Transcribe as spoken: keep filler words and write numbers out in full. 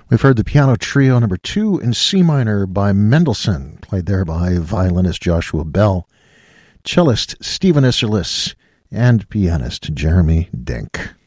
We've heard the Piano Trio number two in C minor by Mendelssohn, played there by violinist Joshua Bell, cellist Stephen Isserlis, and pianist Jeremy Dink.